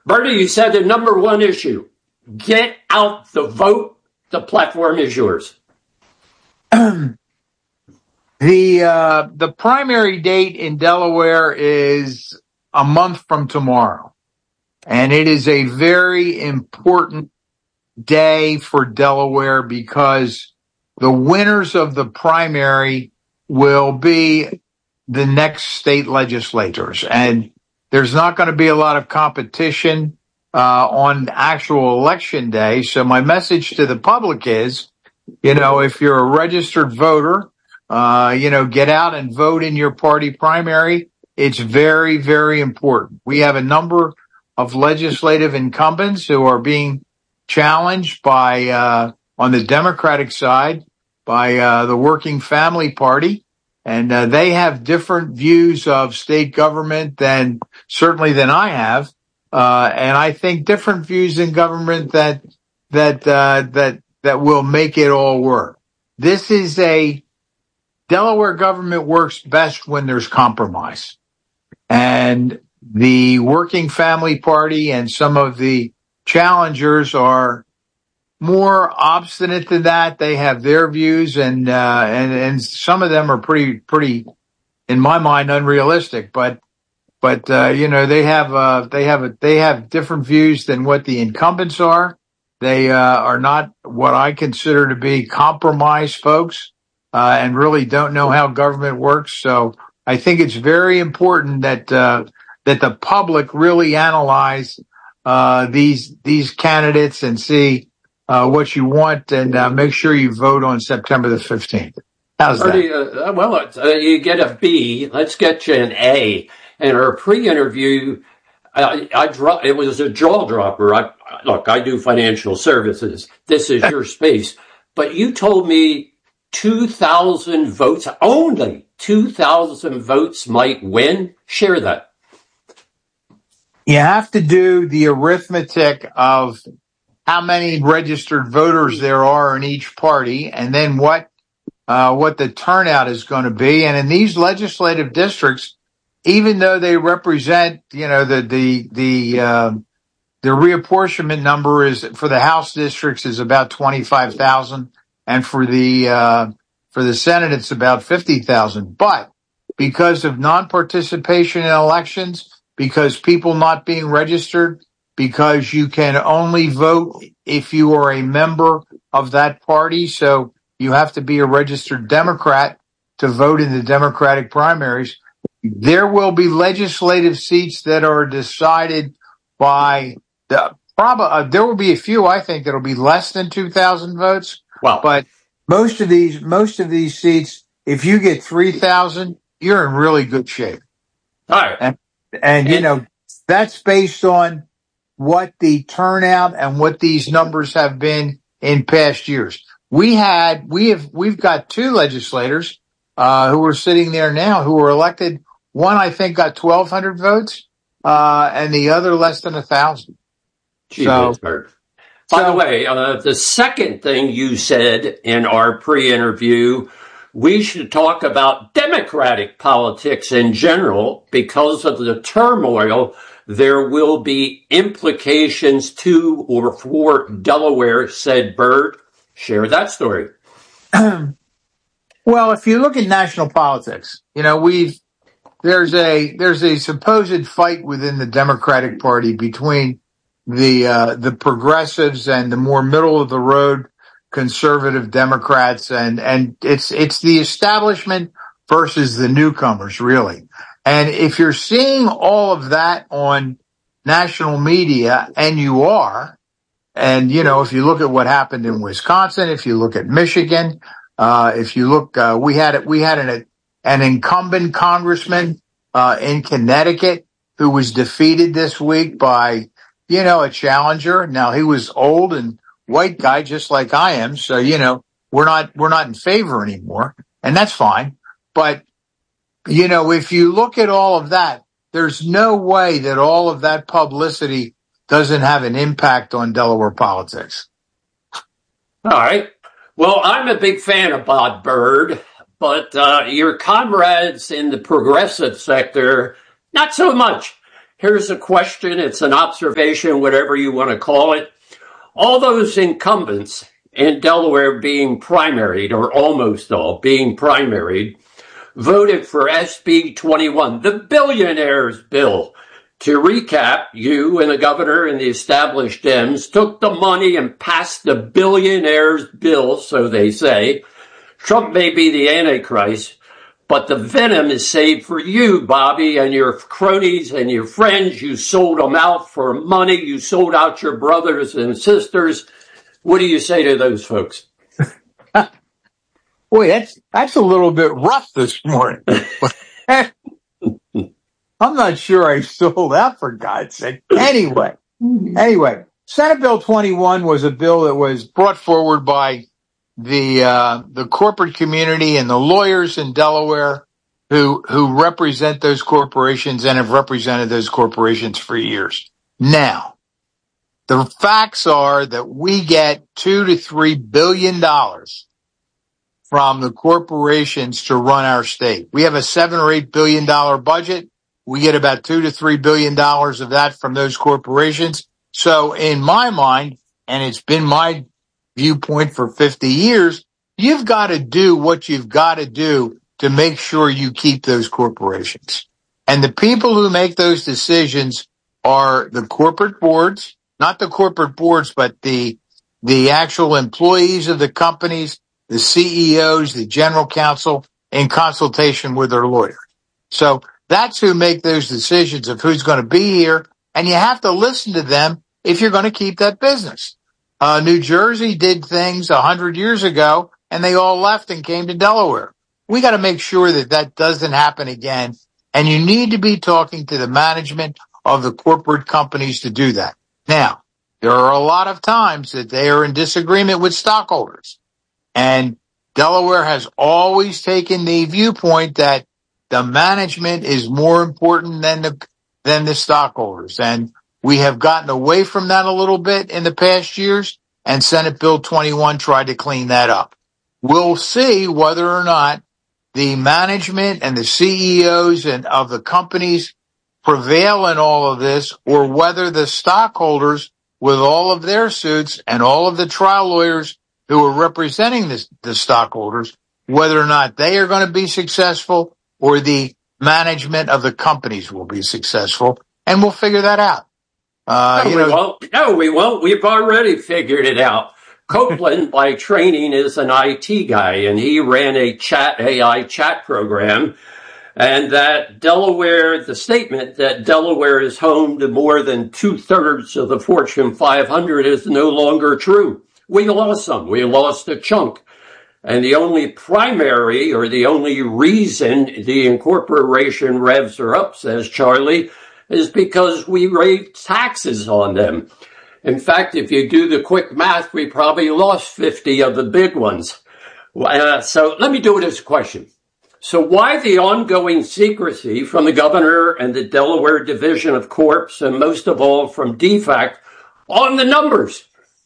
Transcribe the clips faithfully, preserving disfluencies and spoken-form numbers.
Bernie, you said the number one issue. Get out the vote. The platform is yours. the uh, the primary date in Delaware is a month from tomorrow. And it is a very important day for Delaware because the winners of the primary will be the next state legislators. And there's not going to be a lot of competition uh, on actual election day. So my message to the public is, you know, if you're a registered voter, uh, you know, get out and vote in your party primary. It's very, very important. We have a number of legislative incumbents who are being challenged by, uh, on the Democratic side, by uh, the Working Family Party. And uh, they have different views of state government than certainly than I have. Uh, and I think different views in government that, that, uh, that, that will make it all work. This is a Delaware government works best when there's compromise. And the Working Family Party and some of the challengers are more obstinate than that. They have their views, and uh, and and some of them are pretty pretty, in my mind, unrealistic. But but uh, you know they have uh, they have a, they have different views than what the incumbents are. They uh, are not what I consider to be compromise folks, uh, and really don't know how government works. So I think it's very important that uh, that the public really analyze uh, these these candidates and see uh, what you want, and uh, make sure you vote on September the fifteenth. How's Bernie, that? Uh, well, uh, you get a B. Let's get you an A. In our pre-interview, I, I dro- it was a jaw dropper. I, look, I do financial services. This is your space. But you told me two thousand votes, only two thousand votes might win. Share that. You have to do the arithmetic of how many registered voters there are in each party, and then what uh, what the turnout is going to be. And in these legislative districts, even though they represent, you know, the the the uh, the reapportionment number is for the House districts is about twenty-five thousand, and for the uh, for the Senate it's about fifty thousand. But because of non-participation in elections, because people not being registered, because you can only vote if you are a member of that party. So you have to be a registered Democrat to vote in the Democratic primaries. There will be legislative seats that are decided by the probably, uh, there will be a few, I think, that'll be less than two thousand votes. Wow. But most of these, most of these seats, if you get three thousand, you're in really good shape. All right. And, and, you know, that's based on what the turnout and what these numbers have been in past years. We had, we have, we've got two legislators, uh, who are sitting there now who were elected. One, I think, got twelve hundred votes, uh, and the other less than a thousand. So, By so, the way, uh, the second thing you said in our pre-interview, we should talk about Democratic politics in general because of the turmoil. There will be implications to or for Delaware, said Byrd. Share that story. Well, if you look at national politics, you know, we've, there's a, there's a supposed fight within the Democratic Party between the, uh, the progressives and the more middle of the road conservative Democrats. And, and it's, it's the establishment versus the newcomers, really. And if you're seeing all of that on national media, and you are, and, you know, if you look at what happened in Wisconsin, if you look at Michigan, uh, if you look, uh, we had, we had an, an incumbent congressman, uh, in Connecticut who was defeated this week by, you know, a challenger. Now he was old and white guy, just like I am. So, you know, we're not, we're not in favor anymore, and that's fine. But, you know, if you look at all of that, there's no way that all of that publicity doesn't have an impact on Delaware politics. All right. Well, I'm a big fan of Bob Byrd, but uh, your comrades in the progressive sector, not so much. Here's a question. It's an observation, whatever you want to call it. All those incumbents in Delaware being primaried, or almost all being primaried, voted for S B twenty-one, the billionaires bill. To recap, you and the governor and the established Dems took the money and passed the billionaires bill, so they say. Trump may be the Antichrist, but the venom is saved for you, Bobby, and your cronies and your friends. You sold them out for money. You sold out your brothers and sisters. What do you say to those folks? Boy, that's that's a little bit rough this morning. I'm not sure I sold out, for God's sake. Anyway, anyway, Senate Bill twenty-one was a bill that was brought forward by the uh, the corporate community and the lawyers in Delaware who who represent those corporations and have represented those corporations for years. Now, the facts are that we get two to three billion dollars from the corporations to run our state. We have a seven or eight billion dollar budget. We get about two to three billion dollars of that from those corporations. So in my mind, and it's been my viewpoint for fifty years, you've got to do what you've got to do to make sure you keep those corporations. And the people who make those decisions are the corporate boards, not the corporate boards, but the, the actual employees of the companies, the C E Os, the general counsel, in consultation with their lawyer. So that's who make those decisions of who's going to be here. And you have to listen to them if you're going to keep that business. Uh, New Jersey did things a hundred years ago and they all left and came to Delaware. We got to make sure that that doesn't happen again. And you need to be talking to the management of the corporate companies to do that. Now, there are a lot of times that they are in disagreement with stockholders. And Delaware has always taken the viewpoint that the management is more important than the, than the stockholders. And we have gotten away from that a little bit in the past years, and Senate Bill twenty-one tried to clean that up. We'll see whether or not the management and the C E Os and of the companies prevail in all of this, or whether the stockholders, with all of their suits and all of the trial lawyers who are representing this, the stockholders, whether or not they are going to be successful or the management of the companies will be successful, and we'll figure that out. Uh, no, you know, we won't. No, we won't. We've already figured it out. Copeland, by training, is an I T guy, and he ran a chat A I chat program. And that Delaware, the statement that Delaware is home to more than two thirds of the Fortune five hundred is no longer true. We lost some. We lost a chunk. And the only primary or the only reason the incorporation revs are up, says Charlie, is because we raised taxes on them. In fact, if you do the quick math, we probably lost fifty of the big ones. Uh, so let me do this question. So why the ongoing secrecy from the governor and the Delaware Division of Corps, and most of all from D FAC, on the numbers?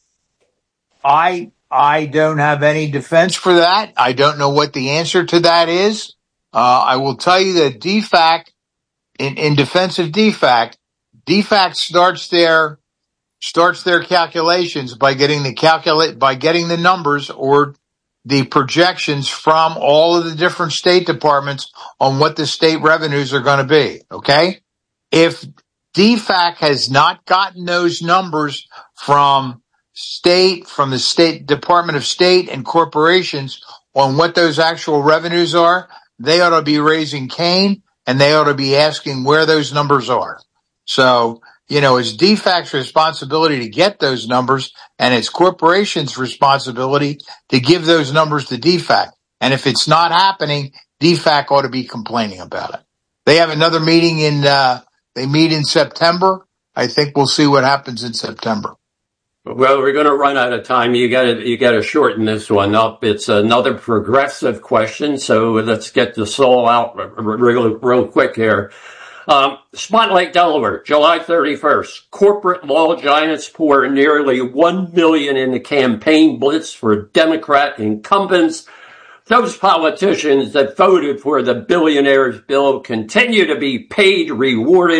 I I don't have any defense for that. I don't know what the answer to that is. Uh, I will tell you that D FAC, in, in defense of D FAC, D FAC starts their starts their calculations by getting the calculate by getting the numbers or the projections from all of the different state departments on what the state revenues are going to be. Okay, if D FAC has not gotten those numbers from state, from the State Department of State and corporations on what those actual revenues are, they ought to be raising Cain and they ought to be asking where those numbers are. So, you know, it's D FAC's responsibility to get those numbers and it's corporations' responsibility to give those numbers to D FAC. And if it's not happening, D FAC ought to be complaining about it. They have another meeting in, uh, they meet in September. I think we'll see what happens in September. Well, we're going to run out of time. You got to, you got to shorten this one up. It's another progressive question, so let's get this all out real, real quick here. Um, Spotlight Delaware, July thirty-first. Corporate law giants pour nearly one million dollars in the campaign blitz for Democrat incumbents. Those politicians that voted for the billionaires bill continue to be paid, rewarded,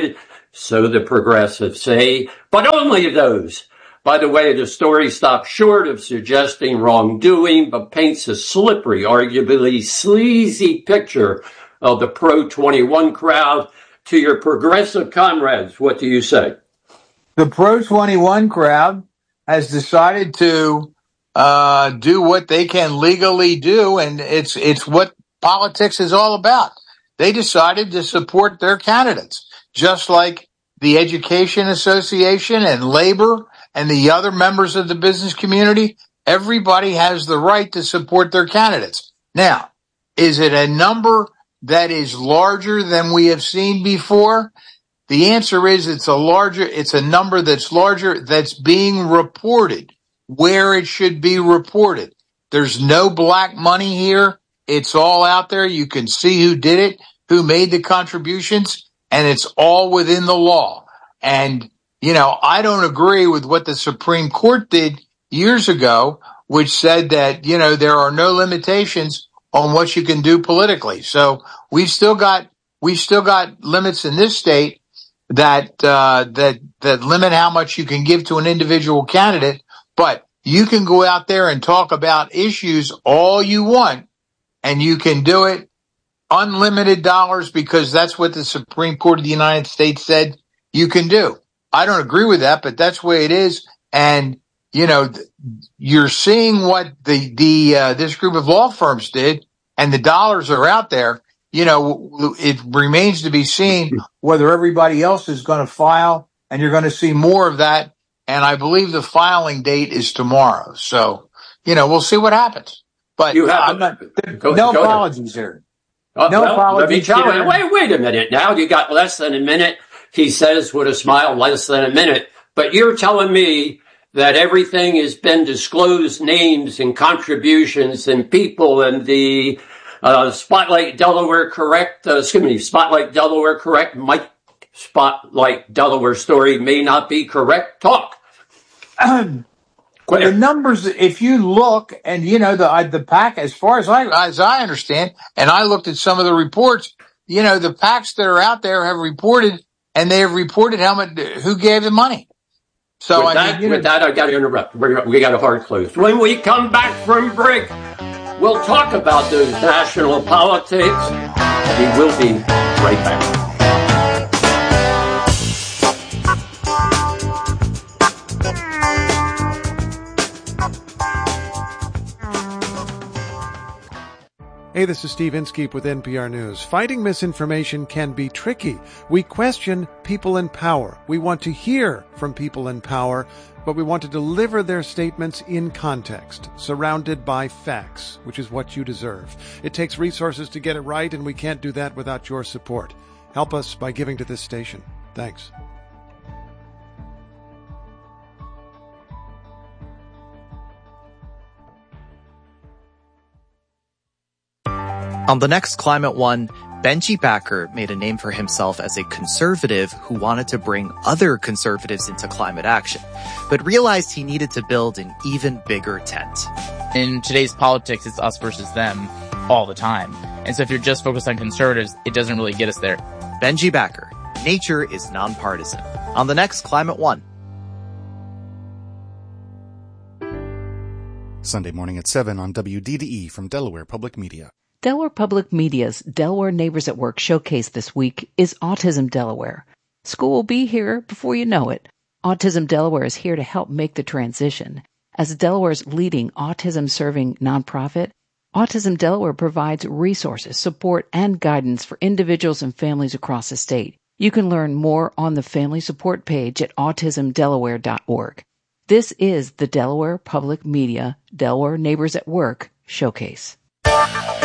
So the progressives say, but only those. By the way, the story stops short of suggesting wrongdoing, but paints a slippery, arguably sleazy picture of the pro twenty-one crowd. To your progressive comrades, what do you say? The pro twenty-one crowd has decided to uh, do what they can legally do, and it's it's what politics is all about. They decided to support their candidates, just like the Education Association and labor and the other members of the business community. Everybody has the right to support their candidates. Now, is it a number that is larger than we have seen before? The answer is it's a larger, it's a number that's larger, that's being reported where it should be reported. There's no black money here. It's all out there. You can see who did it, who made the contributions, and it's all within the law. And, you know, I don't agree with what the Supreme Court did years ago, which said that, you know, there are no limitations on what you can do politically. So we've still got, we've still got limits in this state that, uh, that, that limit how much you can give to an individual candidate, but you can go out there and talk about issues all you want, and you can do it unlimited dollars because that's what the Supreme Court of the United States said you can do. I don't agree with that, but that's the way it is. And, you know, you're seeing what the, the, uh, this group of law firms did, and the dollars are out there. You know, it remains to be seen whether everybody else is going to file, and you're going to see more of that. And I believe the filing date is tomorrow. So, you know, we'll see what happens. But you have I'm not, go, no go apologies here. Uh, no well, apologies. Let me tell you, wait, wait a minute. Now you got less than a minute. He says with a smile, less than a minute. But you're telling me that everything has been disclosed, names and contributions and people, and the uh, Spotlight Delaware Correct, uh, excuse me, Spotlight Delaware Correct, Mike Spotlight Delaware story may not be correct. Talk. Um, the numbers, if you look, and you know, the the PAC, as far as I as I understand, and I looked at some of the reports, you know, the PACs that are out there have reported, and they have reported how much, who gave the money. So with I that, mean, you know, with that, I got to interrupt. We're, we got a hard close. When we come back from break, we'll talk about those national politics. We will be right back. Hey, this is Steve Inskeep with N P R News. Fighting misinformation can be tricky. We question people in power. We want to hear from people in power, but we want to deliver their statements in context, surrounded by facts, which is what you deserve. It takes resources to get it right, and we can't do that without your support. Help us by giving to this station. Thanks. On the next Climate One, Benji Backer made a name for himself as a conservative who wanted to bring other conservatives into climate action, but realized he needed to build an even bigger tent. In today's politics, it's us versus them all the time. And so if you're just focused on conservatives, it doesn't really get us there. Benji Backer, Nature is Nonpartisan, on the next Climate One. Sunday morning at seven on W D D E from Delaware Public Media. Delaware Public Media's Delaware Neighbors at Work showcase this week is Autism Delaware. School will be here before you know it. Autism Delaware is here to help make the transition. As Delaware's leading autism-serving nonprofit, Autism Delaware provides resources, support, and guidance for individuals and families across the state. You can learn more on the family support page at autism delaware dot org. This is the Delaware Public Media Delaware Neighbors at Work showcase.